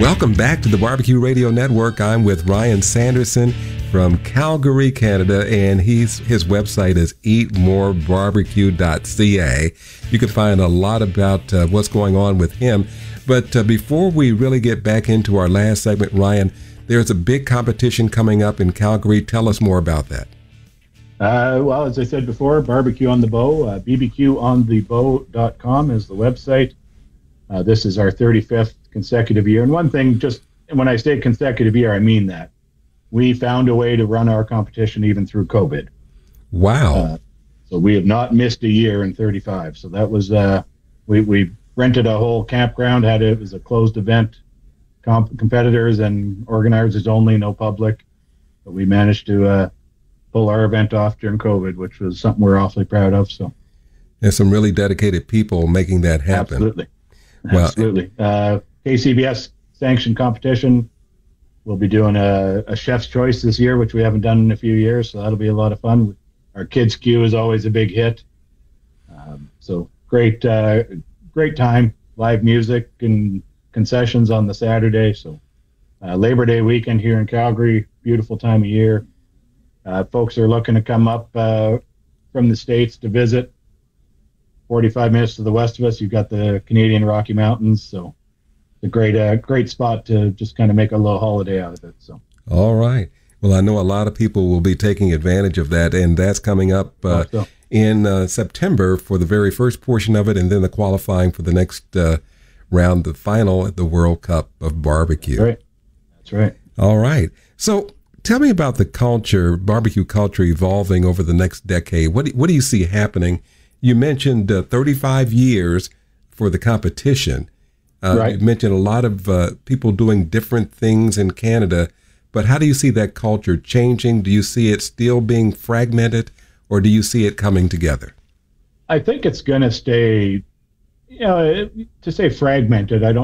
Welcome back to the Barbecue Radio Network. I'm with Ryan Sanderson from Calgary, Canada, and his website is eatmorebarbecue.ca. You can find a lot about what's going on with him. But before we really get back into our last segment, Ryan, there's a big competition coming up in Calgary. Tell us more about that. Well, as I said before, Barbecue on the Bow, bbqonthebow.com is the website. This is our 35th consecutive year. And one thing, just when I say consecutive year, I mean that. We found a way to run our competition even through COVID. Wow. So we have not missed a year in 35. So that was, we rented a whole campground, it was a closed event, competitors and organizers only, no public. But we managed to pull our event off during COVID, which was something we're awfully proud of. So there's some really dedicated people making that happen. Absolutely. Well, Absolutely. KCBS sanctioned competition. We'll be doing a chef's choice this year, which we haven't done in a few years. So that'll be a lot of fun. Our kids' queue is always a big hit. So great time, live music and concessions on the Saturday. So Labor Day weekend here in Calgary, beautiful time of year. Folks are looking to come up from the States to visit. 45 minutes to the west of us, you've got the Canadian Rocky Mountains. So it's a great spot to just kind of make a little holiday out of it. So. All right. Well, I know a lot of people will be taking advantage of that, and that's coming up in September for the very first portion of it, and then the qualifying for the next round, the final at the World Cup of Barbecue. That's right. All right. So tell me about the barbecue culture evolving over the next decade. What do you see happening? You mentioned 35 years for the competition. Right. You mentioned a lot of people doing different things in Canada, but how do you see that culture changing? Do you see it still being fragmented, or do you see it coming together? I think it's going to stay, to say fragmented, I don't